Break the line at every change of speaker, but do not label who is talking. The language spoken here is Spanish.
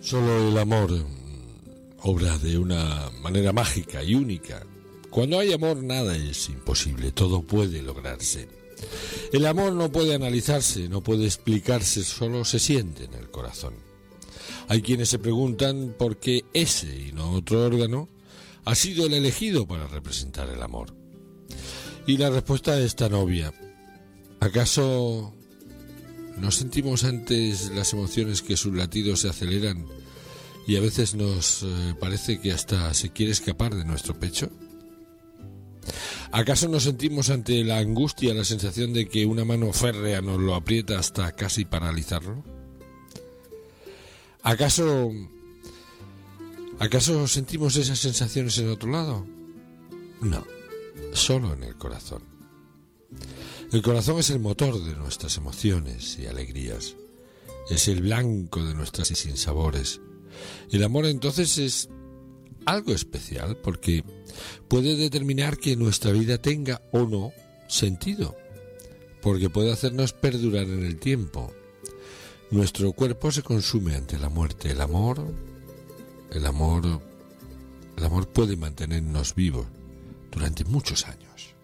Solo el amor obra de una manera mágica y única. Cuando hay amor nada es imposible, todo puede lograrse. El amor no puede analizarse, no puede explicarse, solo se siente en el corazón. Hay quienes se preguntan por qué ese y no otro órgano ha sido el elegido para representar el amor. Y la respuesta es tan obvia. ¿Acaso no sentimos antes las emociones que sus latidos se aceleran y a veces nos parece que hasta se quiere escapar de nuestro pecho? ¿Acaso no sentimos ante la angustia la sensación de que una mano férrea nos lo aprieta hasta casi paralizarlo? ¿Acaso sentimos esas sensaciones en otro lado? No, solo en el corazón. El corazón es el motor de nuestras emociones y alegrías. Es el blanco de nuestras sinsabores. El amor entonces es algo especial porque puede determinar que nuestra vida tenga o no sentido, porque puede hacernos perdurar en el tiempo. Nuestro cuerpo se consume ante la muerte. El amor puede mantenernos vivos durante muchos años.